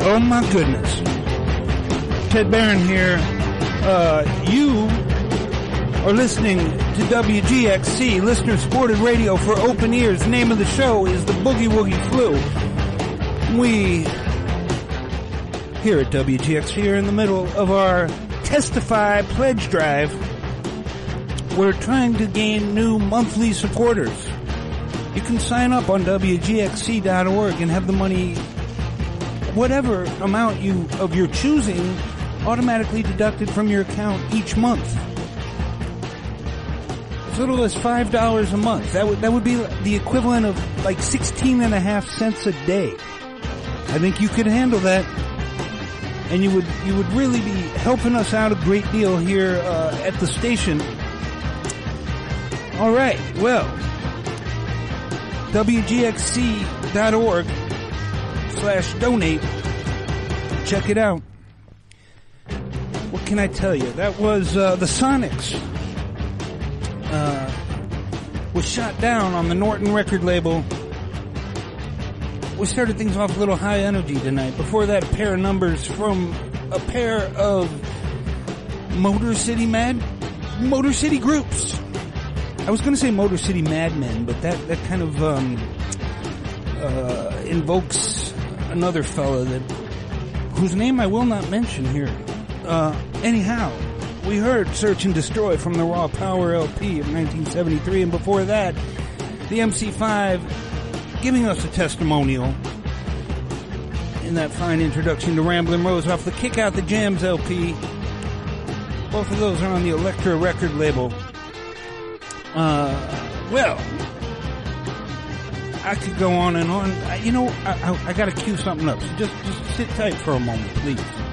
Oh my goodness. Ted Barron here. You are listening to WGXC, listener-supported radio for open ears. The name of the show is the Boogie Woogie Flu. We, here at WGXC, are in the middle of our Testify pledge drive. We're trying to gain new monthly supporters. You can sign up on WGXC.org and have the money, whatever amount of your choosing, automatically deducted from your account each month. As little as $5 a month. That would be the equivalent of like 16.5 cents a day. I think you could handle that, and you would really be helping us out a great deal here at the station. All right, well, WGXC.org/donate. Check it out. What can I tell you? That was the Sonics. Was shot down on the Norton record label. We started things off a little high energy tonight. Before that, a pair of numbers from a pair of Motor City groups. I was going to say Motor City Madmen, but that kind of invokes another fella whose name I will not mention here. Anyhow, we heard Search and Destroy from the Raw Power LP of 1973, and before that, the MC5 giving us a testimonial in that fine introduction to Ramblin' Rose off the Kick Out the Jams LP. Both of those are on the Elektra record label. Well, I could go on and on. I gotta cue something up, so just sit tight for a moment, please.